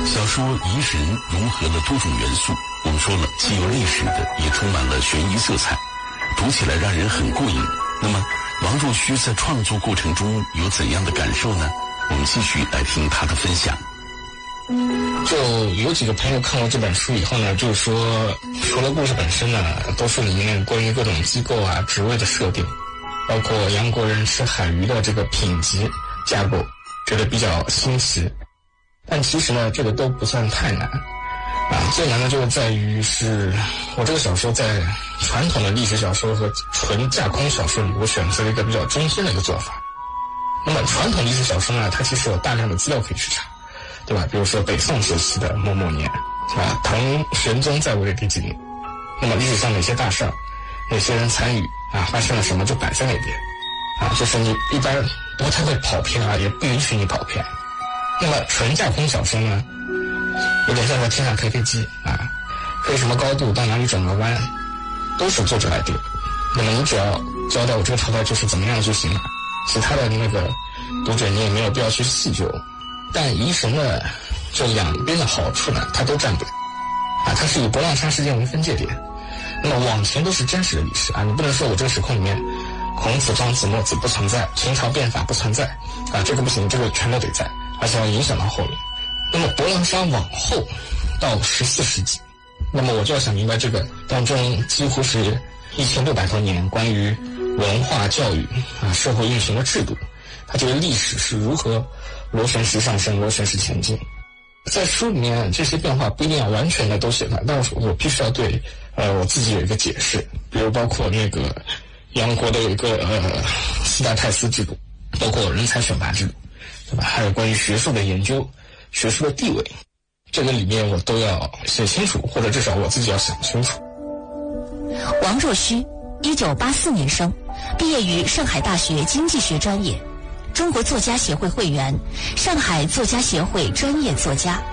小说《疑神》融合了多种元素，我们说了，既有历史的，也充满了悬疑色彩，读起来让人很过瘾。那么王若虚在创作过程中有怎样的感受呢？我们继续来听他的分享。 就有几个朋友看过这本书以后呢，就是说除了故事本身呢，都是里面关于各种机构啊、职位的设定，包括杨国人吃海鱼的这个品级架构，觉得比较新奇。但其实呢，这个都不算太难最难的就是在于是我这个小说在传统的历史小说和纯架空小说里，我选择了一个比较中心的一个做法。那么传统历史小说呢，它其实有大量的资料可以去查，对吧？比如说北宋时期的某某年唐玄宗在位的第几年，那么历史上哪些大事儿，哪些人参与发生了什么就摆在那边就是你一般不太会跑偏也不允许你跑偏。那么纯架空小说呢，有点像在天上飞飞机飞什么高度到哪里转个弯都是作者来定，那么你只要交代我这个朝代就是怎么样就行了，其他的那个读者你也没有必要去细究。但疑神呢，这两边的好处呢，它都占不了它是以博浪沙事件为分界点，那么往前都是真实的历史你不能说我这个时空里面孔子、庄子、墨子不存在，秦朝变法不存在这个不行，这个全都得在，而且要影响到后面。那么博浪沙往后到14世纪，那么我就要想明白这个当中几乎是1600多年关于文化教育社会运行的制度，它这个历史是如何螺旋式上升、螺旋式前进。在书里面这些变化不一定要完全的都写出来，但我必须要对我自己有一个解释，比如包括那个杨国的有一个4大太司制度，包括人才选拔制度，对吧？还有关于学术的研究、学术的地位，这个里面我都要写清楚，或者至少我自己要想清楚。 王若虚1984年生，毕业于上海大学经济学专业，中国作家协会会员，上海作家协会专业作家。